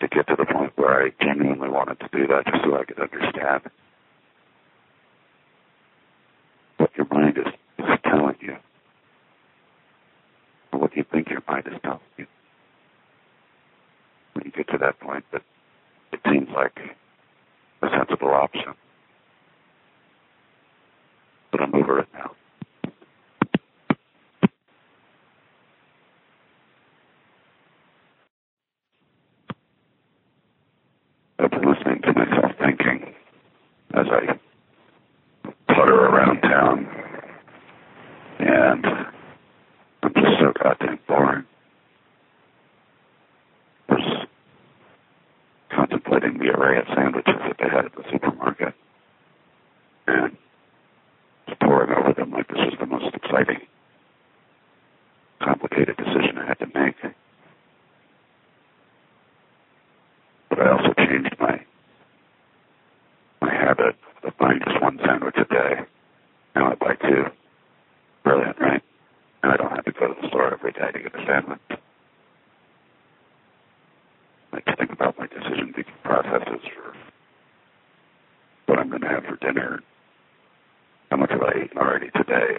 to get to the point where I genuinely wanted to do that just so I could understand what your mind is telling you, or what you think your mind is telling you. When you get to that point, that it seems like a sensible option. But I'm over it now. I've been listening to myself thinking as I putter around town, and I'm just so goddamn boring. I was contemplating the array of sandwiches that they had at the supermarket, and just poring over them like this was the most exciting, complicated decision I had to make. But I also changed my habit of buying just one sandwich a day. Now I buy two. Brilliant, right? And I don't have to go to the store every day to get a sandwich. I like to think about my decision-making processes for what I'm going to have for dinner, how much have I eaten already today,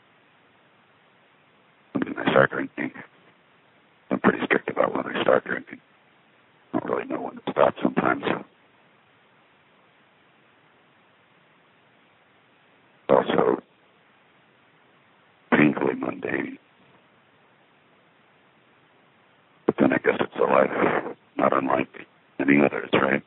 and when I start drinking. I'm pretty strict about when I start drinking. I don't really know when to stop sometimes. Also, painfully mundane. But then I guess it's a life not unlike any others, right?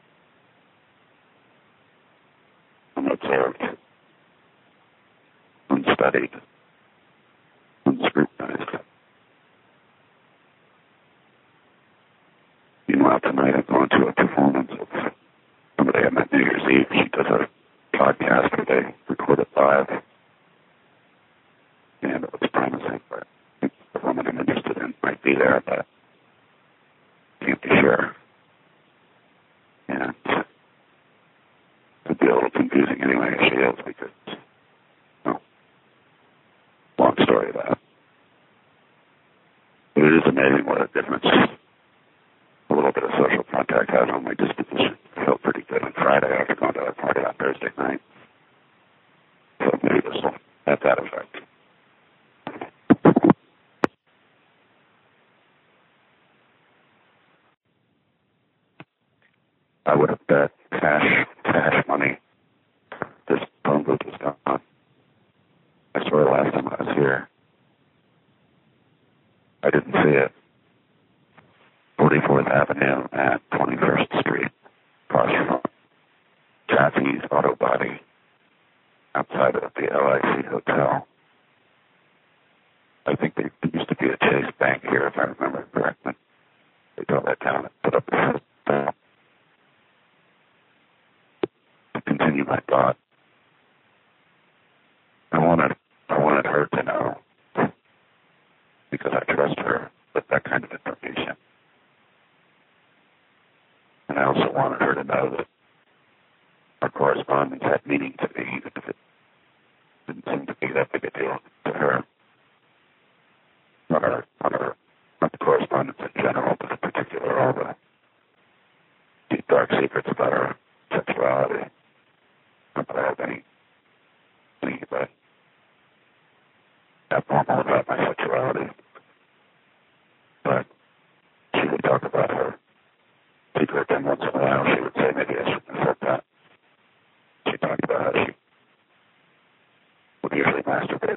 Unobserved, unstudied, unscrutinized. Meanwhile, tonight I'm going to a performance of somebody I met New Year's Eve. She does a podcast where they record it live. And it looks promising, but I think the woman I'm interested in might be there, but can't be sure. And it could be a little confusing anyway if she is, because, well, long story that. But it is amazing what a difference a little bit of social contact has on my disposition. I felt pretty good on Friday after going to a party on Thursday night. So maybe this will have that effect. I would have bet cash money this phone booth was gone. I swear last time I was here, I didn't see it. 44th Avenue at 21st Street, across from Jassie's Auto Body, outside of the LIC Hotel. I think there used to be a Chase Bank here, if I remember correctly. They tore that down and put up a hotel. To continue my thought, I wanted her to know, because I trust her with that kind of information. And I also wanted her to know that our correspondence had meaning to me, even if it didn't seem to be that big a deal to her. Not the correspondence in general, but in particular all the deep, dark secrets about our sexuality. Not that I have any but abnormal about my sexuality. But she would talk about her secret, and once in a while she would say, maybe I shouldn't have said that. She talked about how she would usually masturbate